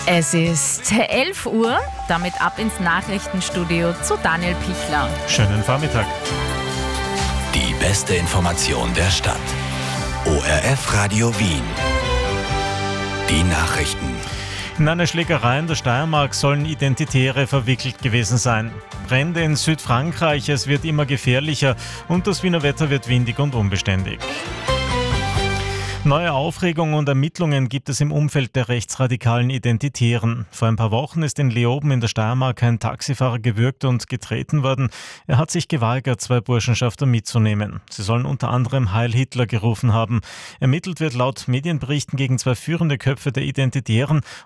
Es ist 11 Uhr, damit ab ins Nachrichtenstudio zu Daniel Pichler. Schönen Vormittag. Die beste Information der Stadt. ORF Radio Wien. Die Nachrichten. In einer Schlägerei in der Steiermark sollen Identitäre verwickelt gewesen sein. Brände in Südfrankreich, es wird immer gefährlicher und das Wiener Wetter wird windig und unbeständig. Neue Aufregung und Ermittlungen gibt es im Umfeld der rechtsradikalen Identitären. Vor ein paar Wochen ist in Leoben in der Steiermark ein Taxifahrer gewürgt und getreten worden. Er hat sich geweigert, 2 Burschenschafter mitzunehmen. Sie sollen unter anderem Heil Hitler gerufen haben. Ermittelt wird laut Medienberichten gegen 2 führende Köpfe der Identitären